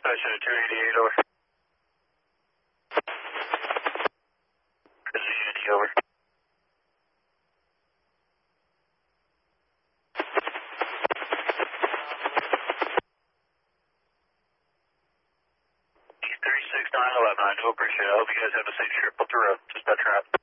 Dispatch at 288 over. This is Unity over. East 36911, I do appreciate it. I hope you guys have a safe trip up the road. Dispatch out.